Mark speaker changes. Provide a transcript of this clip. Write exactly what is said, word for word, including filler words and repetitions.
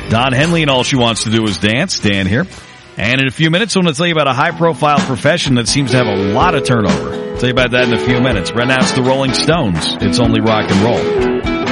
Speaker 1: Don Henley and All She Wants to Do Is Dance. Dan here. And in a few minutes, I want to tell you about a high-profile profession that seems to have a lot of turnover. I'll tell you about that in a few minutes. Right now, it's the Rolling Stones. It's only rock and roll.